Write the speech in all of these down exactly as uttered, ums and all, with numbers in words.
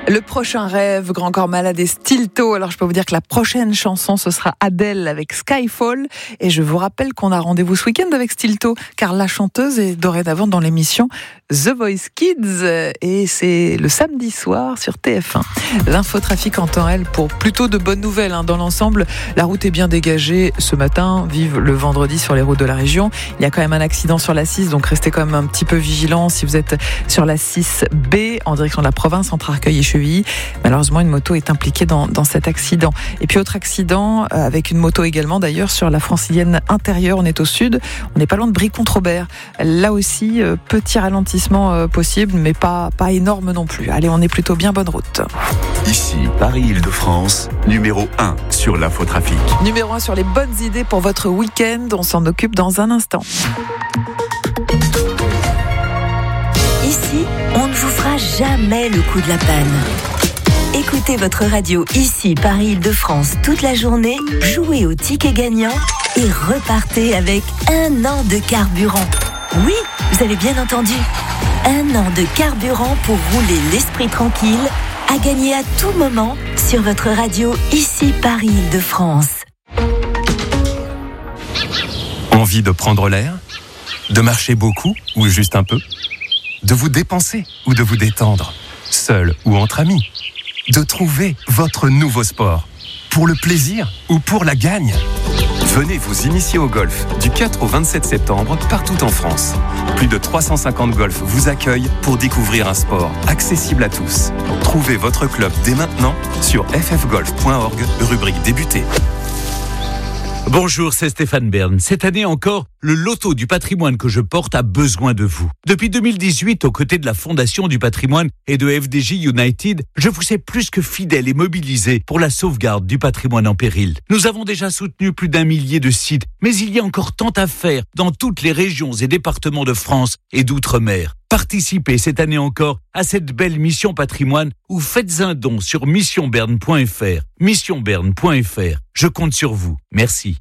Le prochain rêve, Grand Corps Malade et Stilto. Alors je peux vous dire que la prochaine chanson, ce sera Adele avec Skyfall. Et je vous rappelle qu'on a rendez-vous ce week-end avec Stilto, car la chanteuse est dorénavant dans l'émission The Voice Kids. Et c'est le samedi soir sur T F un. L'infotrafic en temps réel pour plutôt de bonnes nouvelles. Hein. Dans l'ensemble, la route est bien dégagée ce matin. Vive le vendredi sur les routes de la région. Il y a quand même un accident sur la six, donc restez quand même un petit peu vigilants si vous êtes sur la six B en direction de la province entre Arcueil et Chevilly. Malheureusement, une moto est impliquée dans, dans cet accident. Et puis autre accident, euh, avec une moto également d'ailleurs, sur la francilienne intérieure, on est au sud, on n'est pas loin de Brie-contre-Aubert. Là aussi, euh, petit ralentissement euh, possible, mais pas, pas énorme non plus. Allez, on est plutôt bien bonne route. Ici, Paris-Île-de-France, numéro un sur l'infotrafic. Numéro un sur les bonnes idées pour votre week-end, on s'en occupe dans un instant. Ici, on ne vous fera jamais le coup de la panne. Écoutez votre radio ici, Paris-Île-de-France, toute la journée, jouez au ticket gagnant et repartez avec un an de carburant. Oui, vous avez bien entendu. Un an de carburant pour rouler l'esprit tranquille, à gagner à tout moment sur votre radio ici, Paris-Île-de-France. Envie de prendre l'air ? De marcher beaucoup ou juste un peu ? De vous dépenser ou de vous détendre, seul ou entre amis. De trouver votre nouveau sport, pour le plaisir ou pour la gagne. Venez vous initier au golf du quatre au vingt-sept septembre partout en France. Plus de trois cent cinquante golfs vous accueillent pour découvrir un sport accessible à tous. Trouvez votre club dès maintenant sur f f golf point org, rubrique débuter. Bonjour, c'est Stéphane Bern. Cette année encore, le loto du patrimoine que je porte a besoin de vous. Depuis deux mille dix-huit, aux côtés de la Fondation du patrimoine et de F D J United, je vous sais plus que fidèle et mobilisé pour la sauvegarde du patrimoine en péril. Nous avons déjà soutenu plus d'un millier de sites, mais il y a encore tant à faire dans toutes les régions et départements de France et d'outre-mer. Participez cette année encore à cette belle mission patrimoine ou faites un don sur mission bern point f r. mission bern point f r. Je compte sur vous. Merci.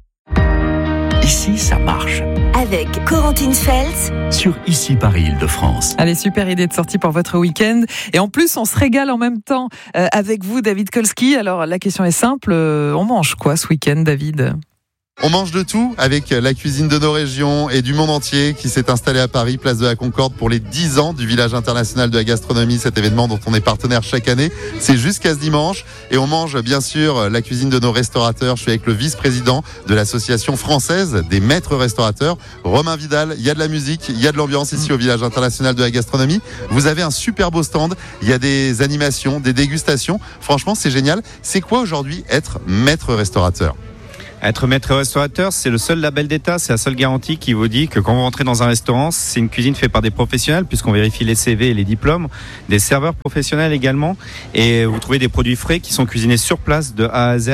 Ici, ça marche. Avec Corentine Feltz Sur Ici Paris-Île-de-France. Allez, super idée de sortie pour votre week-end. Et en plus, on se régale en même temps euh, avec vous, David Kolski. Alors, la question est simple. Euh, on mange quoi ce week-end, David ? On mange de tout avec la cuisine de nos régions et du monde entier qui s'est installé à Paris, place de la Concorde, pour les dix ans du village international de la gastronomie, cet événement dont on est partenaire chaque année. C'est jusqu'à ce dimanche et on mange bien sûr la cuisine de nos restaurateurs. Je suis avec le vice-président de l'association française des maîtres restaurateurs, Romain Vidal. Il y a de la musique, il y a de l'ambiance ici au village international de la gastronomie. Vous avez un super beau stand, il y a des animations, des dégustations. Franchement, c'est génial. C'est quoi aujourd'hui être maître restaurateur ? Être maître restaurateur, c'est le seul label d'État, c'est la seule garantie qui vous dit que quand vous rentrez dans un restaurant, c'est une cuisine faite par des professionnels, puisqu'on vérifie les C V et les diplômes, des serveurs professionnels également, et vous trouvez des produits frais qui sont cuisinés sur place de A à Z,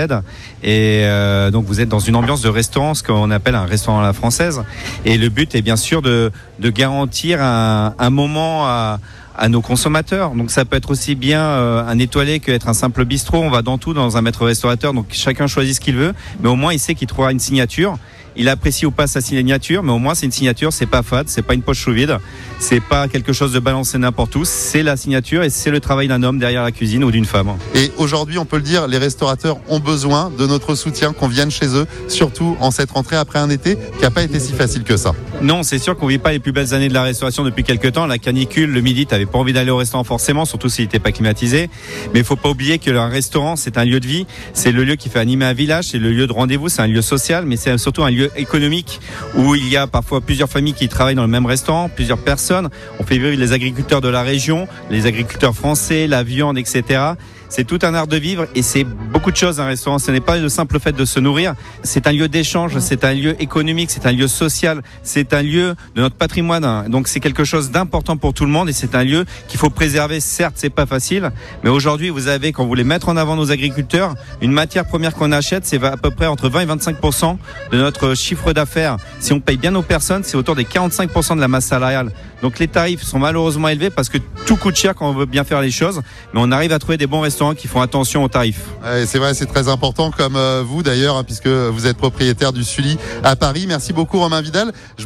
et euh, donc vous êtes dans une ambiance de restaurant, ce qu'on appelle un restaurant à la française, et le but est bien sûr de, de garantir un, un moment à à nos consommateurs. Donc ça peut être aussi bien euh, un étoilé qu'être un simple bistrot. On va dans tout dans un maître restaurateur, donc chacun choisit ce qu'il veut, mais au moins il sait qu'il trouvera une signature. Il apprécie ou pas sa signature, mais au moins c'est une signature, c'est pas fade, c'est pas une poche sous vide, c'est pas quelque chose de balancé n'importe où, c'est la signature et c'est le travail d'un homme derrière la cuisine ou d'une femme. Et aujourd'hui, on peut le dire, les restaurateurs ont besoin de notre soutien, qu'on vienne chez eux, surtout en cette rentrée après un été qui n'a pas été si facile que ça. Non, c'est sûr qu'on vit pas les plus belles années de la restauration depuis quelques temps. La canicule, le midi, t'avais pas envie d'aller au restaurant forcément, surtout s'il n'était pas climatisé. Mais il faut pas oublier que un restaurant, c'est un lieu de vie, c'est le lieu qui fait animer un village, c'est le lieu de rendez-vous, c'est un lieu social, mais c'est surtout un lieu économique où il y a parfois plusieurs familles qui travaillent dans le même restaurant, plusieurs personnes. On fait vivre les agriculteurs de la région, les agriculteurs français, la viande, et cetera. C'est tout un art de vivre et c'est beaucoup de choses un restaurant. Ce n'est pas le simple fait de se nourrir. C'est un lieu d'échange, c'est un lieu économique, c'est un lieu social, c'est un lieu de notre patrimoine. Donc c'est quelque chose d'important pour tout le monde et c'est un lieu qu'il faut préserver. Certes, c'est pas facile, mais aujourd'hui vous avez, quand vous voulez mettre en avant nos agriculteurs, une matière première qu'on achète, c'est à peu près entre vingt et vingt-cinq pour cent de notre chiffre d'affaires. Si on paye bien nos personnes, c'est autour des quarante-cinq pour cent de la masse salariale. Donc les tarifs sont malheureusement élevés parce que tout coûte cher quand on veut bien faire les choses, mais on arrive à trouver des bons restaurants qui font attention aux tarifs. Ouais, c'est vrai, c'est très important, comme euh, vous d'ailleurs, hein, puisque vous êtes propriétaire du Sully à Paris. Merci beaucoup Romain Vidal. Je me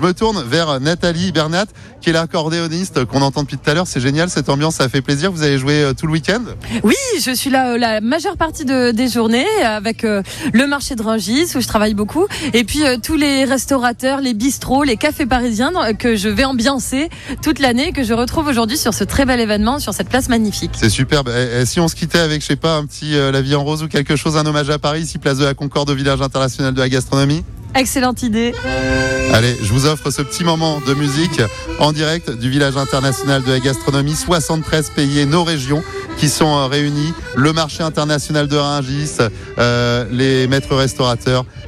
me tourne vers Nathalie Bernat, qui est l'accordéoniste qu'on entend depuis tout à l'heure. C'est génial, cette ambiance, ça fait plaisir. Vous avez joué tout le week-end ? Oui, je suis là euh, la majeure partie de, des journées avec euh, le marché de Rungis où je travaille beaucoup et puis euh, tous les restaurateurs, les bistrots, les cafés parisiens euh, que je vais ambiancer toute l'année, que je retrouve aujourd'hui sur ce très bel événement, sur cette place magnifique. C'est superbe. Et, et si on se quittait avec, je sais pas, un petit euh, La Vie en Rose ou quelque chose, un hommage à Paris, ici place de la Concorde au village international de la gastronomie ? Excellente idée. Allez, je vous offre ce petit moment de musique en direct du village international de la gastronomie. soixante-treize pays et nos régions qui sont réunis. Le marché international de Rungis, euh, les maîtres restaurateurs,